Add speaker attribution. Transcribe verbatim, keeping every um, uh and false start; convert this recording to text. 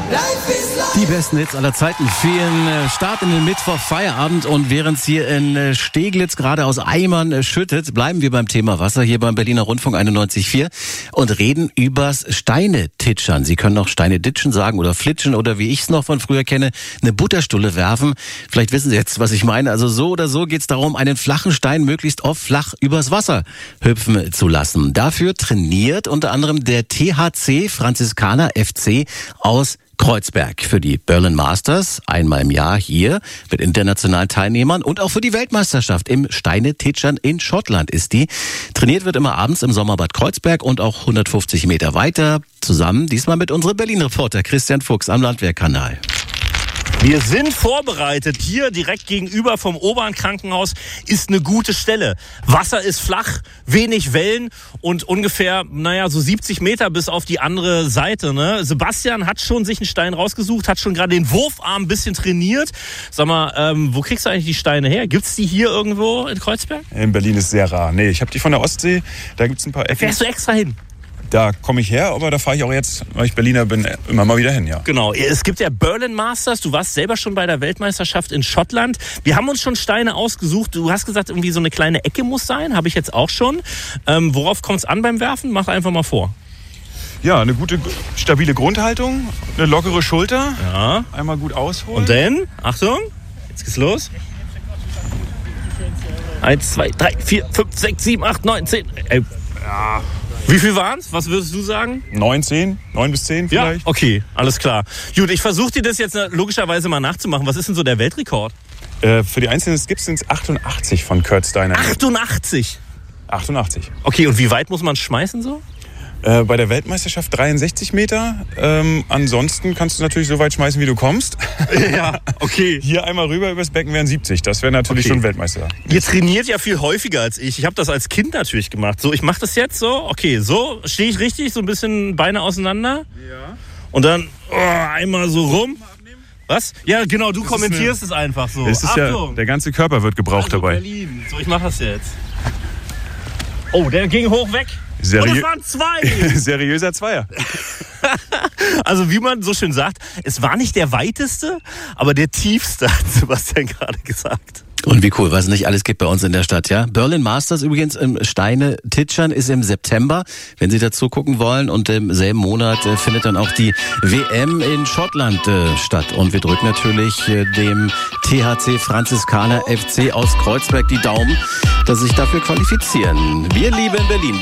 Speaker 1: Die besten Hits aller Zeiten. Vielen Start in den Mittwoch, Feierabend, und während es hier in Steglitz gerade aus Eimern schüttet, bleiben wir beim Thema Wasser hier beim Berliner Rundfunk einundneunzig Komma vier und reden übers Steine-Titschern. Sie können auch Steine-Ditschen sagen oder flitschen oder, wie ich es noch von früher kenne, eine Butterstulle werfen. Vielleicht wissen Sie jetzt, was ich meine. Also so oder so geht es darum, einen flachen Stein möglichst oft flach übers Wasser hüpfen zu lassen. Dafür trainiert unter anderem der T H C Franziskaner F C aus Kreuzberg für die Berlin Masters, einmal im Jahr hier mit internationalen Teilnehmern, und auch für die Weltmeisterschaft im Steine-Titschern in Schottland ist die. Trainiert wird immer abends im Sommerbad Kreuzberg und auch hundertfünfzig Meter weiter, zusammen diesmal mit unserem Berlin-Reporter Christian Fuchs am Landwehrkanal.
Speaker 2: Wir sind vorbereitet. Hier direkt gegenüber vom Obern-Krankenhaus ist eine gute Stelle. Wasser ist flach, wenig Wellen und ungefähr, naja, so siebzig Meter bis auf die andere Seite. Ne? Sebastian hat schon sich einen Stein rausgesucht, hat schon gerade den Wurfarm ein bisschen trainiert. Sag mal, ähm, wo kriegst du eigentlich die Steine her? Gibt's die hier irgendwo in Kreuzberg?
Speaker 3: In Berlin ist sehr rar. Nee, ich habe die von der Ostsee. Da gibt's ein paar Ecken.
Speaker 2: Fährst du extra hin?
Speaker 3: Da komme ich her, aber da fahre ich auch jetzt, weil ich Berliner bin, immer mal wieder hin, ja.
Speaker 2: Genau, es gibt ja Berlin Masters. Du warst selber schon bei der Weltmeisterschaft in Schottland. Wir haben uns schon Steine ausgesucht. Du hast gesagt, irgendwie so eine kleine Ecke muss sein. Habe ich jetzt auch schon. Ähm, worauf kommt es an beim Werfen? Mach einfach mal vor.
Speaker 3: Ja, eine gute, stabile Grundhaltung, eine lockere Schulter.
Speaker 2: Ja.
Speaker 3: Einmal gut ausholen.
Speaker 2: Und dann, Achtung, jetzt geht's los. Eins, zwei, drei, vier, fünf, sechs, sieben, acht, neun, zehn. Ey. Ja. Wie viel waren's? Was würdest du sagen?
Speaker 3: Neun, zehn, neun bis zehn vielleicht.
Speaker 2: Ja, okay, alles klar. Gut, ich versuche dir das jetzt logischerweise mal nachzumachen. Was ist denn so der Weltrekord?
Speaker 3: Äh, für die einzelnen Skips sind es achtundachtzig von Kurt Steiner.
Speaker 2: achtundachtzig?
Speaker 3: achtundachtzig.
Speaker 2: Okay, und wie weit muss man schmeißen so?
Speaker 3: Äh, bei der Weltmeisterschaft dreiundsechzig Meter. Ähm, ansonsten kannst du natürlich so weit schmeißen, wie du kommst.
Speaker 2: Ja, okay.
Speaker 3: Hier einmal rüber übers Becken wären siebzig. Das wäre natürlich okay. Schon Weltmeister.
Speaker 2: Ihr trainiert ja viel häufiger als ich. Ich habe das als Kind natürlich gemacht. So, ich mache das jetzt so. Okay, so stehe ich richtig, so ein bisschen Beine auseinander. Ja. Und dann oh, einmal so rum. Was? Ja, genau, du das kommentierst eine, es einfach so.
Speaker 3: Das ist ja, der ganze Körper wird gebraucht also, dabei.
Speaker 2: Berlin. So, ich mache das jetzt. Oh, der ging hoch weg.
Speaker 3: Seriö-
Speaker 2: Und es waren zwei.
Speaker 3: Seriöser Zweier.
Speaker 2: Also wie man so schön sagt, es war nicht der weiteste, aber der tiefste, hat Sebastian gerade gesagt.
Speaker 1: Und wie cool, was es nicht alles gibt bei uns in der Stadt, ja. Berlin Masters übrigens im Steine-Titschern ist im September, wenn Sie dazu gucken wollen. Und im selben Monat äh, findet dann auch die W M in Schottland äh, statt. Und wir drücken natürlich äh, dem T H C Franziskaner F C aus Kreuzberg die Daumen, dass Sie sich dafür qualifizieren. Wir lieben Berlin.